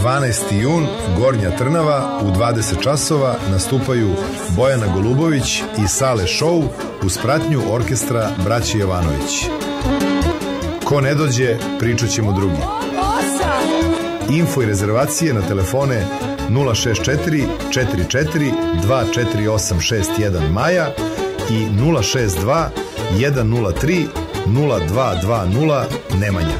12. jun, Gornja Trnava, u 20 časova nastupaju Bojana Golubović i Sale Show uz pratnju orkestra Braće Jovanović. Ko ne dođe, pričat ćemo drugi. Info i rezervacije na telefone 064 44 24861 Maja i 062 103 0220 Nemanja.